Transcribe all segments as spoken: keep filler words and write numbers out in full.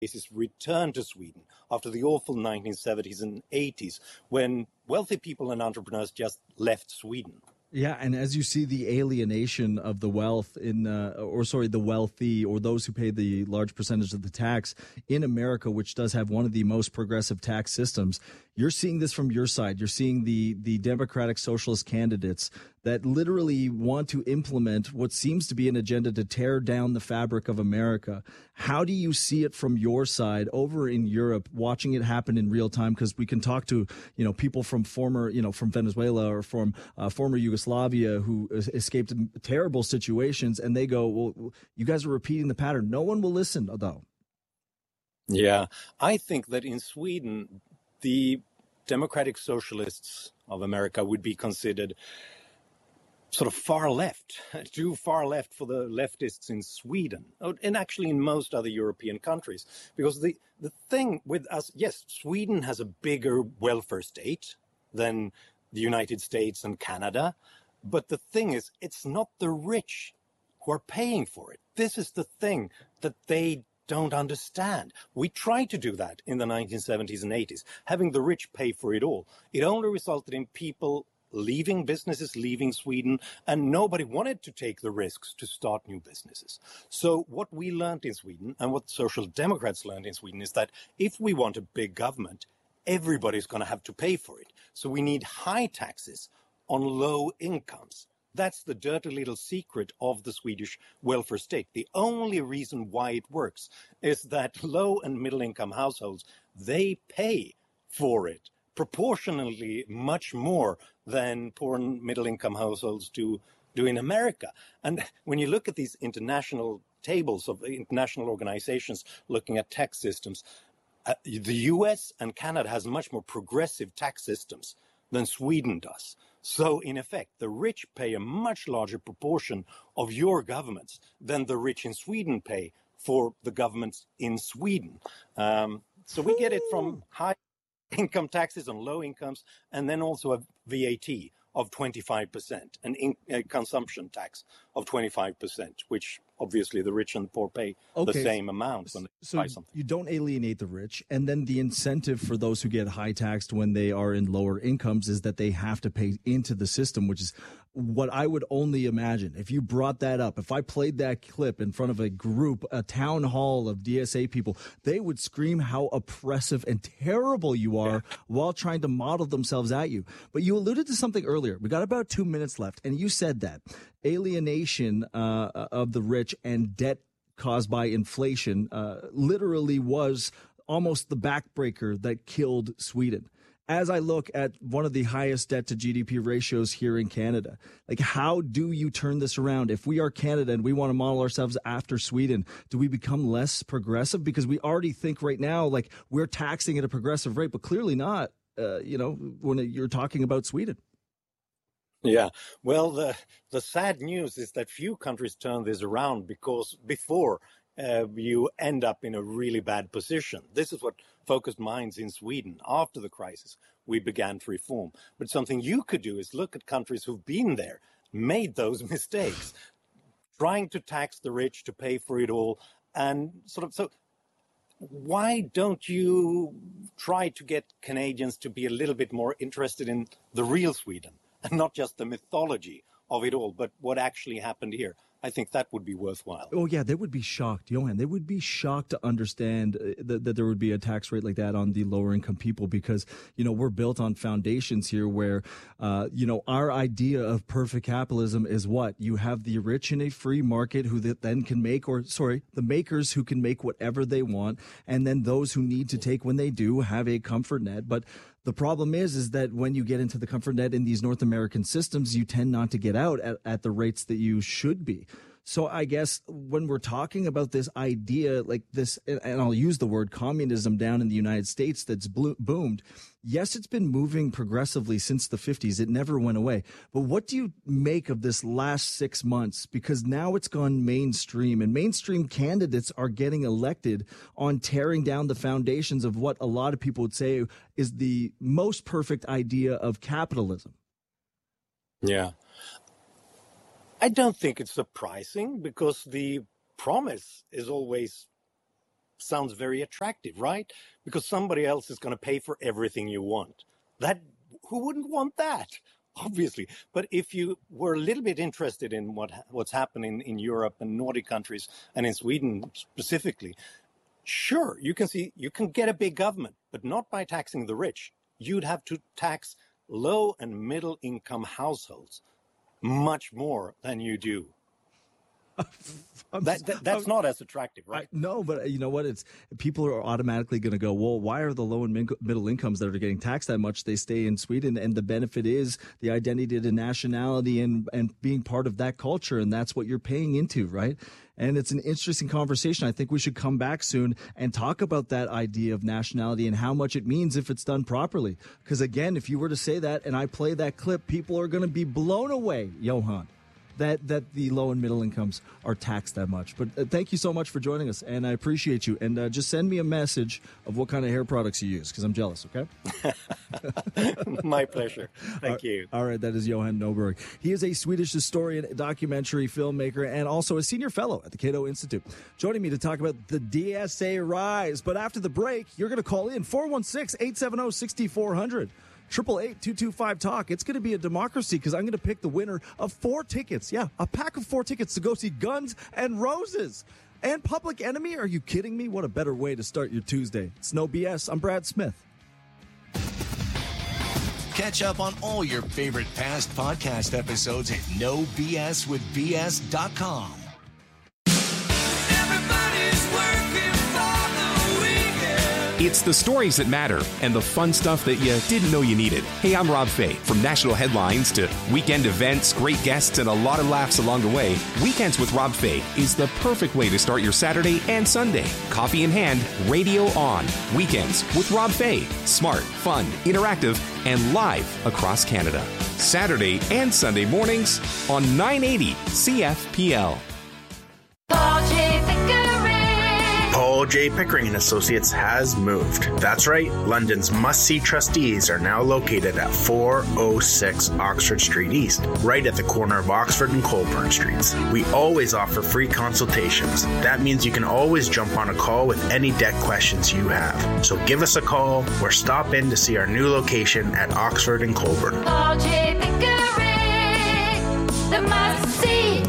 cases return to Sweden after the awful nineteen seventies and eighties when wealthy people and entrepreneurs just left Sweden. Yeah, and as you see the alienation of the wealth in, uh, or sorry, the wealthy or those who pay the large percentage of the tax in America, which does have one of the most progressive tax systems, you're seeing this from your side. You're seeing the the Democratic Socialist candidates that literally want to implement what seems to be an agenda to tear down the fabric of America. How do you see it from your side over in Europe, watching it happen in real time? Because we can talk to, you know, people from former, you know, from Venezuela or from uh, former Yugoslavia who escaped terrible situations, and they go, well, you guys are repeating the pattern. No one will listen, though. Yeah, I think that in Sweden, the Democratic Socialists of America would be considered sort of far left, too far left for the leftists in Sweden, and actually in most other European countries. Because the, the thing with us, yes, Sweden has a bigger welfare state than the United States and Canada. But the thing is, it's not the rich who are paying for it. This is the thing that they don't understand. We tried to do that in the nineteen seventies and eighties, having the rich pay for it all. It only resulted in people leaving businesses, leaving Sweden, and nobody wanted to take the risks to start new businesses. So what we learned in Sweden and what Social Democrats learned in Sweden is that if we want a big government, everybody's going to have to pay for it. So we need high taxes on low incomes. That's the dirty little secret of the Swedish welfare state. The only reason why it works is that low and middle income households, they pay for it proportionally much more than poor and middle income households do, do in America. And when you look at these international tables of international organizations looking at tax systems, uh, the U S and Canada has much more progressive tax systems than Sweden does. So, in effect, the rich pay a much larger proportion of your governments than the rich in Sweden pay for the governments in Sweden. Um, so we get it from high income taxes on low incomes, and then also a V A T of twenty-five percent, an in, a consumption tax of twenty-five percent, which obviously the rich and the poor pay okay. the same amount when they so buy something. You don't alienate the rich, and then the incentive for those who get high taxed when they are in lower incomes is that they have to pay into the system, which is what I would only imagine. If you brought that up, if I played that clip in front of a group, a town hall of D S A people, they would scream how oppressive and terrible you are yeah. while trying to model themselves at you. But you alluded to something earlier. We got about two minutes left, and you said that alienation uh, of the rich and debt caused by inflation uh, literally was almost the backbreaker that killed Sweden. As I look at one of the highest debt to G D P ratios here in Canada, like, how do you turn this around? If we are Canada and we want to model ourselves after Sweden, do we become less progressive? Because we already think right now, like, we're taxing at a progressive rate, but clearly not, uh, you know, when you're talking about Sweden. Yeah, well, the the sad news is that few countries turn this around because before uh, you end up in a really bad position. This is what focused minds in Sweden. After the crisis, we began to reform. But something you could do is look at countries who've been there, made those mistakes, trying to tax the rich to pay for it all, and sort of so. Why don't you try to get Canadians to be a little bit more interested in the real Sweden? And not just the mythology of it all, but what actually happened here. I think that would be worthwhile. Oh, yeah, they would be shocked, Johan. They would be shocked to understand that, that there would be a tax rate like that on the lower income people because, you know, we're built on foundations here where, uh, you know, our idea of perfect capitalism is what? You have the rich in a free market who then can make, or sorry, the makers who can make whatever they want, and then those who need to take when they do have a comfort net. But the problem is, is that when you get into the comfort net in these North American systems, you tend not to get out at, at the rates that you should be. So I guess when we're talking about this idea like this, and I'll use the word communism down in the United States that's boomed, yes, it's been moving progressively since the fifties. It never went away. But what do you make of this last six months? Because now it's gone mainstream, and mainstream candidates are getting elected on tearing down the foundations of what a lot of people would say is the most perfect idea of capitalism. Yeah. I don't think it's surprising because the promise is always sounds very attractive, right? Because somebody else is going to pay for everything you want. That, who wouldn't want that? Obviously. But if you were a little bit interested in what what's happening in Europe and Nordic countries and in Sweden specifically, sure, you can see you can get a big government, but not by taxing the rich. You'd have to tax low and middle income households much more than you do. that, that that's not as attractive, right? I, no, but you know what? It's people are automatically going to go, well, why are the low and min- middle incomes that are getting taxed that much? They stay in Sweden, and the benefit is the identity, the nationality, and and being part of that culture, and that's what you're paying into, right? And it's an interesting conversation. I think we should come back soon and talk about that idea of nationality and how much it means if it's done properly. Because again, if you were to say that and I play that clip, people are going to be blown away, Johan, that that the low and middle incomes are taxed that much. But uh, thank you so much for joining us, and I appreciate you. And uh, just send me a message of what kind of hair products you use, because I'm jealous, okay? My pleasure. Thank all, you. All right, that is Johan Norberg. He is a Swedish historian, documentary filmmaker, and also a senior fellow at the Cato Institute. Joining me to talk about the D S A rise. But after the break, you're going to call in four one six, eight seven zero, six four zero zero. Triple eight two two five talk. It's going to be a democracy because I'm going to pick the winner of four tickets. Yeah, a pack of four tickets to go see Guns N' Roses and Public Enemy. Are you kidding me? What a better way to start your Tuesday. It's No B S. I'm Brad Smith. Catch up on all your favorite past podcast episodes at no b s with b s dot com. It's the stories that matter and the fun stuff that you didn't know you needed. Hey, I'm Rob Fay. From national headlines to weekend events, great guests, and a lot of laughs along the way, Weekends with Rob Fay is the perfect way to start your Saturday and Sunday. Coffee in hand, radio on. Weekends with Rob Fay. Smart, fun, interactive, and live across Canada. Saturday and Sunday mornings on nine eighty C F P L. Paul J. Pickering and Associates has moved. That's right, London's must-see trustees are now located at four oh six Oxford Street East, right at the corner of Oxford and Colburn Streets. We always offer free consultations. That means you can always jump on a call with any debt questions you have. So give us a call or stop in to see our new location at Oxford and Colburn. Paul J. Pickering, the must-see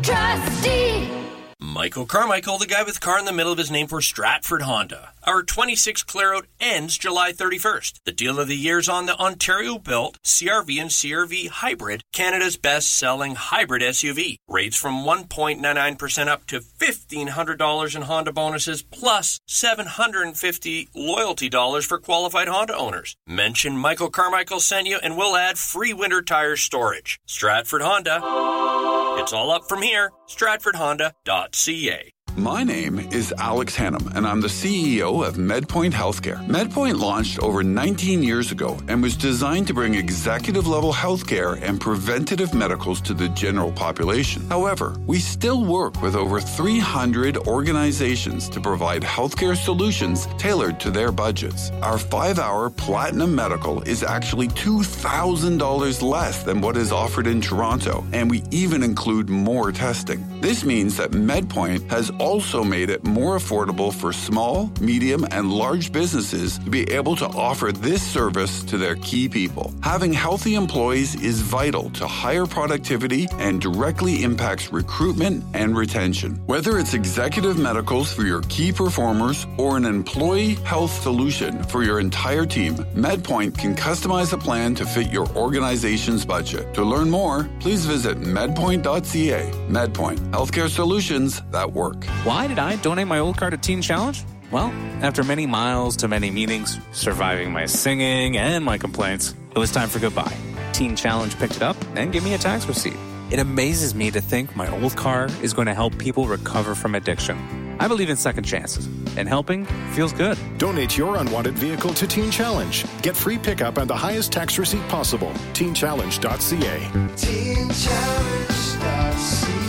trustee. Michael Carmichael, the guy with car in the middle of his name for Stratford Honda. Our twenty-six Claro ends July thirty-first. The deal of the year's on the Ontario-built C R V and C R V Hybrid, Canada's best-selling hybrid S U V. Rates from one point nine nine percent up to fifteen hundred dollars in Honda bonuses, plus seven hundred fifty dollars loyalty dollars for qualified Honda owners. Mention Michael Carmichael sent you and we'll add free winter tire storage. Stratford Honda. It's all up from here. Stratford Honda dot C A. My name is Alex Hannum, and I'm the C E O of MedPoint Healthcare. MedPoint launched over nineteen years ago and was designed to bring executive-level healthcare and preventative medicals to the general population. However, we still work with over three hundred organizations to provide healthcare solutions tailored to their budgets. Our five-hour Platinum Medical is actually two thousand dollars less than what is offered in Toronto, and we even include more testing. This means that MedPoint has also made it more affordable for small, medium, and large businesses to be able to offer this service to their key people. Having healthy employees is vital to higher productivity and directly impacts recruitment and retention. Whether it's executive medicals for your key performers or an employee health solution for your entire team, MedPoint can customize a plan to fit your organization's budget. To learn more, please visit medpoint dot c a. MedPoint, healthcare solutions that work. Why did I donate my old car to Teen Challenge? Well, after many miles to many meetings, surviving my singing and my complaints, it was time for goodbye. Teen Challenge picked it up and gave me a tax receipt. It amazes me to think my old car is going to help people recover from addiction. I believe in second chances, and helping feels good. Donate your unwanted vehicle to Teen Challenge. Get free pickup and the highest tax receipt possible. teen challenge dot c a. teen challenge dot c a.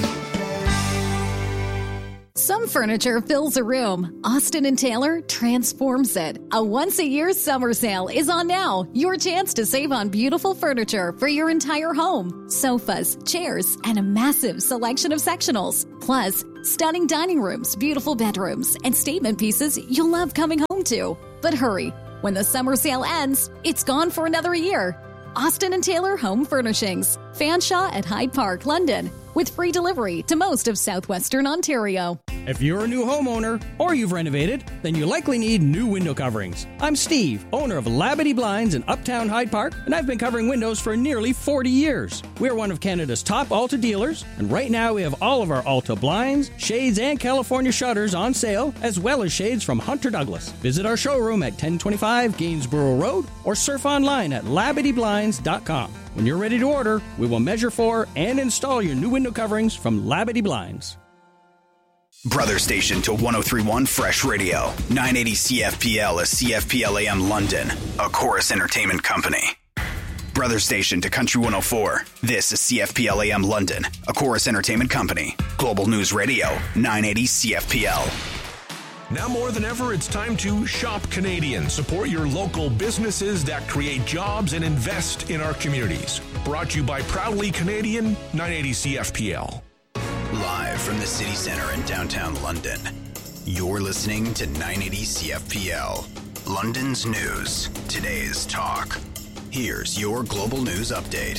Some furniture fills a room. Austin and Taylor transforms it. A once-a-year summer sale is on now. Your chance to save on beautiful furniture for your entire home. Sofas, chairs, and a massive selection of sectionals. Plus, Stunning dining rooms, beautiful bedrooms, and statement pieces you'll love coming home to. But hurry, when the summer sale ends, it's gone for another year. Austin and Taylor Home Furnishings. Fanshawe at Hyde Park, London. With free delivery to most of southwestern Ontario. If you're a new homeowner or you've renovated, then you likely need new window coverings. I'm Steve, owner of Labadee Blinds in Uptown Hyde Park, and I've been covering windows for nearly forty years. We're one of Canada's top Alta dealers, and right now we have all of our Alta blinds, shades, and California shutters on sale, as well as shades from Hunter Douglas. Visit our showroom at ten twenty-five Gainsborough Road or surf online at labadee blinds dot com. When you're ready to order, we will measure for and install your new window coverings from Labadee Blinds. Brother station to one oh three point one Fresh Radio. nine eighty C F P L is C F P L A M London, a Chorus Entertainment company. Brother station to Country one oh four. This is C F P L A M London, a Chorus Entertainment company. Global News Radio, nine eighty C F P L. Now more than ever, it's time to shop Canadian. Support your local businesses that create jobs and invest in our communities. Brought to you by Proudly Canadian, nine eighty C F P L. Live from the city center in downtown London, you're listening to nine eighty C F P L. London's news, today's talk. Here's your global news update.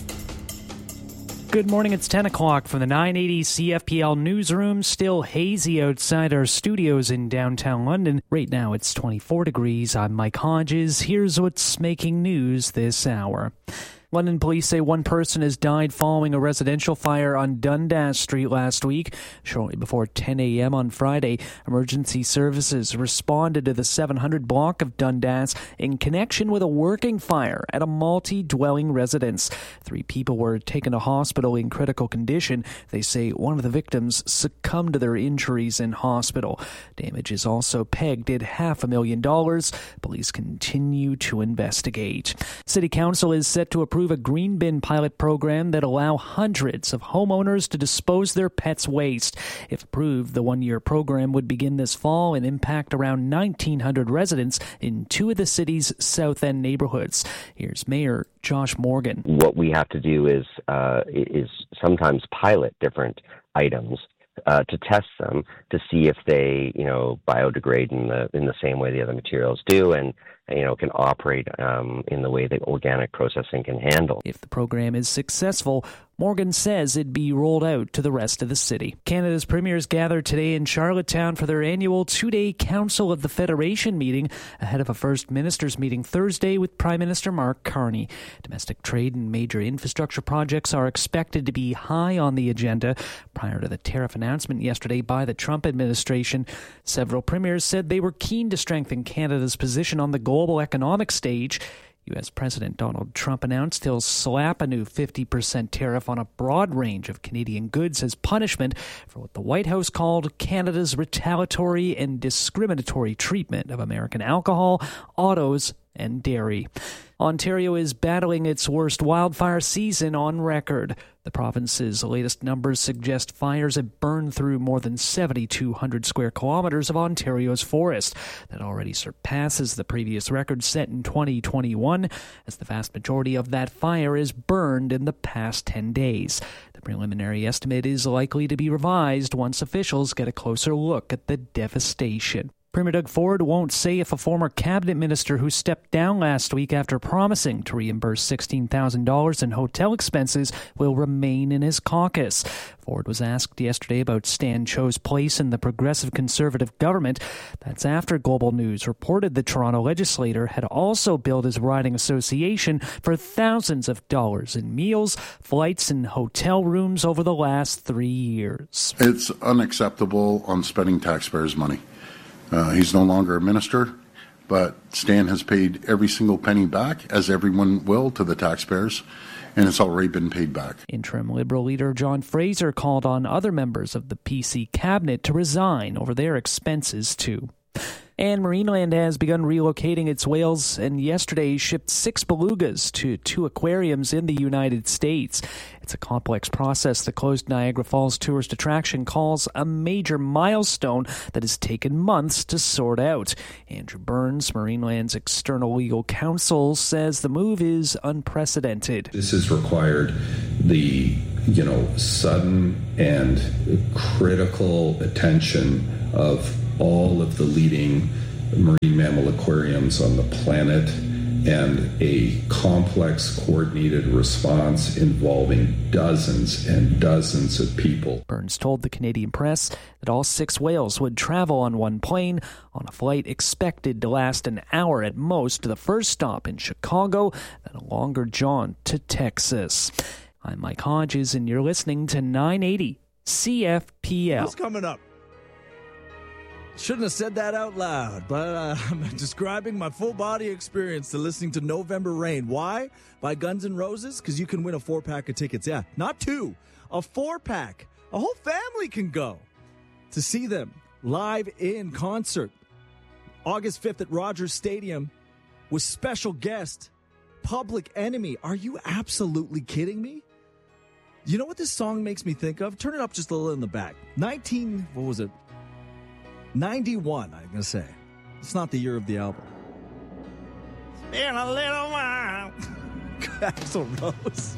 Good morning, it's ten o'clock from the nine eighty C F P L newsroom. Still hazy outside our studios in downtown London. Right now it's twenty-four degrees. I'm Mike Hodges. Here's what's making news this hour. London police say one person has died following a residential fire on Dundas Street last week. Shortly before ten a.m. on Friday, emergency services responded to the seven hundred block of Dundas in connection with a working fire at a multi-dwelling residence. Three people were taken to hospital in critical condition. They say one of the victims succumbed to their injuries in hospital. Damage is also pegged at half a million dollars. Police continue to investigate. City Council is set to approve a green bin pilot program that allow hundreds of homeowners to dispose their pets' waste. If approved, the one-year program would begin this fall and impact around nineteen hundred residents in two of the city's South End neighborhoods. Here's Mayor Josh Morgan. What we have to do is uh, is sometimes pilot different items Uh, to test them to see if they, you know, biodegrade in the in the same way the other materials do, and you know can operate um, in the way that organic processing can handle. If the program is successful, Morgan says it'd be rolled out to the rest of the city. Canada's premiers gathered today in Charlottetown for their annual two-day Council of the Federation meeting ahead of a First Ministers meeting Thursday with Prime Minister Mark Carney. Domestic trade and major infrastructure projects are expected to be high on the agenda. Prior to the tariff announcement yesterday by the Trump administration, several premiers said they were keen to strengthen Canada's position on the global economic stage. U S President Donald Trump announced he'll slap a new fifty percent tariff on a broad range of Canadian goods as punishment for what the White House called Canada's retaliatory and discriminatory treatment of American alcohol, autos, and dairy. Ontario is battling its worst wildfire season on record. The province's latest numbers suggest fires have burned through more than seven thousand two hundred square kilometers of Ontario's forest. That already surpasses the previous record set in twenty twenty-one, as the vast majority of that fire is burned in the past ten days. The preliminary estimate is likely to be revised once officials get a closer look at the devastation. Premier Doug Ford won't say if a former cabinet minister who stepped down last week after promising to reimburse sixteen thousand dollars in hotel expenses will remain in his caucus. Ford was asked yesterday about Stan Cho's place in the Progressive Conservative government. That's after Global News reported the Toronto legislator had also billed his riding association for thousands of dollars in meals, flights, and hotel rooms over the last three years. It's unacceptable on spending taxpayers' money. Uh, he's no longer a minister, but Stan has paid every single penny back, as everyone will, to the taxpayers, and it's already been paid back. Interim Liberal leader John Fraser called on other members of the P C cabinet to resign over their expenses, too. And Marineland has begun relocating its whales and yesterday shipped six belugas to two aquariums in the United States. It's a complex process the closed Niagara Falls tourist attraction calls a major milestone that has taken months to sort out. Andrew Burns, Marineland's external legal counsel, says the move is unprecedented. This has required the you know, sudden and critical attention of all of the leading marine mammal aquariums on the planet, and a complex, coordinated response involving dozens and dozens of people. Burns told the Canadian press that all six whales would travel on one plane on a flight expected to last an hour at most to the first stop in Chicago, then a longer jaunt to Texas. I'm Mike Hodges, and you're listening to nine eighty C F P L. What's coming up? Shouldn't have said that out loud, but uh, I'm describing my full body experience to listening to November Rain. Why? By Guns N' Roses? Because you can win a four-pack of tickets. Yeah, not two, a four-pack. A whole family can go to see them live in concert. August fifth at Rogers Stadium with special guest Public Enemy. Are you absolutely kidding me? You know what this song makes me think of? Turn it up just a little in the back. nineteen, what was it? ninety-one, I'm going to say. It's not the year of the album. It's been a little while. Axl Rose.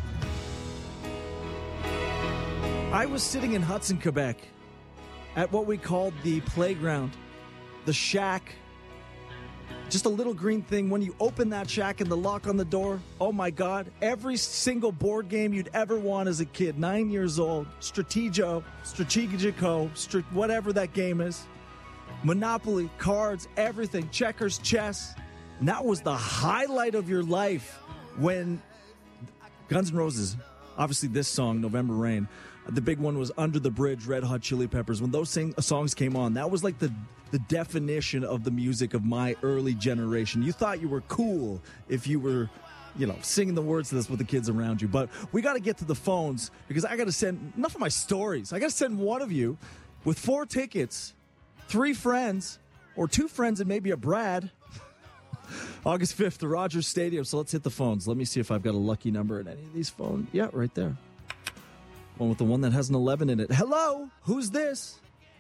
I was sitting in Hudson, Quebec at what we called the playground, the shack. Just a little green thing. When you open that shack and the lock on the door, oh my God, every single board game you'd ever want as a kid, nine years old, Strategio, Strategico, Strat- whatever that game is, Monopoly, cards, everything, checkers, chess. And that was the highlight of your life when Guns N' Roses, obviously this song, November Rain, the big one was Under the Bridge, Red Hot Chili Peppers. When those sing- songs came on, that was like the the definition of the music of my early generation. You thought you were cool if you were, you know, singing the words to this with the kids around you. But we got to get to the phones because I got to send, enough of my stories. I got to send one of you with four tickets, three friends, or two friends and maybe a Brad. August fifth to Rogers Stadium. So let's hit the phones. Let me see if I've got a lucky number in any of these phones. Yeah, right there. One with the one that has an eleven in it. Hello, who's this?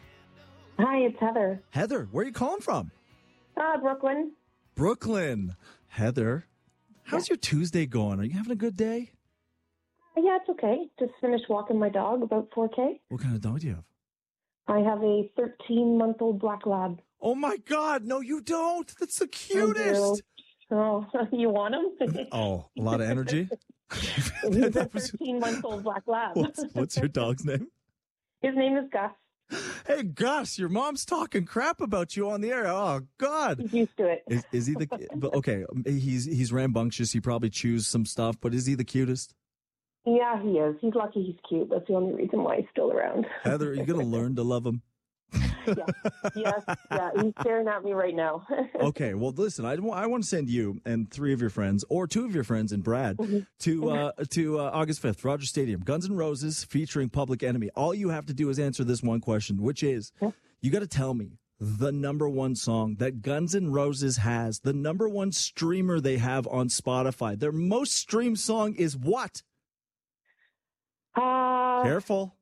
Hi, it's Heather. Heather, where are you calling from? Uh, Brooklyn. Brooklyn. Heather, how's your Tuesday going? Are you having a good day? Yeah, it's okay. Just finished walking my dog, about four K. What kind of dog do you have? I have a thirteen-month-old black lab. Oh, my God. No, you don't. That's the cutest. Oh, you want him? Oh, a lot of energy? He's a thirteen-month-old black lab. What's, what's your dog's name? His name is Gus. Hey, Gus, your mom's talking crap about you on the air. Oh, God. He's used to it. Is, is he the... Okay, he's he's rambunctious. He probably chews some stuff, but is he the cutest? Yeah, he is. He's lucky he's cute. That's the only reason why he's still around. Heather, are you going to learn to love him? yeah. Yes, yeah. He's staring at me right now. Okay, well, listen, I, I want to send you and three of your friends, or two of your friends and Brad, mm-hmm. to uh, to uh, August fifth, Rogers Stadium. Guns N' Roses featuring Public Enemy. All you have to do is answer this one question, which is, yeah. you got to tell me the number one song that Guns N' Roses has, the number one streamer they have on Spotify. Their most streamed song is what? Uh, Careful.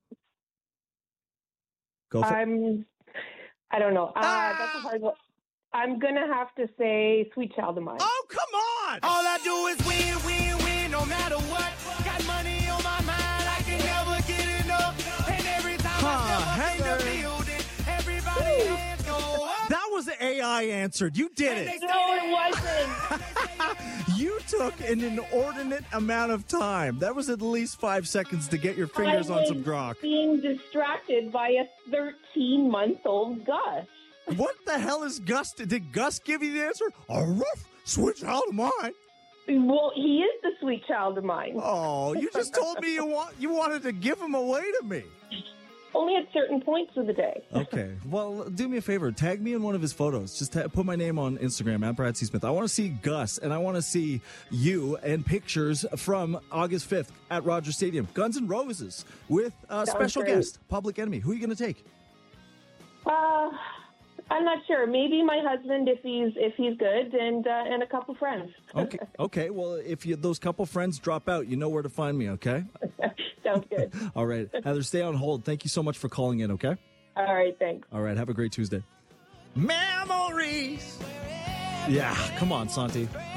Go for I'm... I don't know. Uh, ah! That's a hard one. I'm going to have to say Sweet Child of Mine. Oh, come on! All I do is win, win, win, no matter what. Got money on my mind, I can never get enough. And every time huh, I step up in the building, everybody hands go up. That was A I answered. You did it. No, it wasn't. You took an inordinate amount of time. That was at least five seconds to get your fingers on some grok. Being distracted by a thirteen-month-old Gus. What the hell is Gus? Did Gus give you the answer? A rough sweet child of mine. Well, he is the sweet child of mine. Oh, you just told me you want you wanted to give him away to me. Only at certain points of the day. Okay. Well, do me a favor. Tag me in one of his photos. Just ta- put my name on Instagram, at Brad C. Smith. I want to see Gus, and I want to see you and pictures from August fifth at Rogers Stadium. Guns N' Roses with a special great. guest, Public Enemy. Who are you going to take? Uh, I'm not sure. Maybe my husband, if he's if he's good, and uh, and a couple friends. Okay. Okay. Well, if you, those couple friends drop out, you know where to find me. Okay. Sounds good. All right, Heather, stay on hold. Thank you so much for calling in. Okay. All right. Thanks. All right. Have a great Tuesday. Memories. Yeah. Come on, Santi.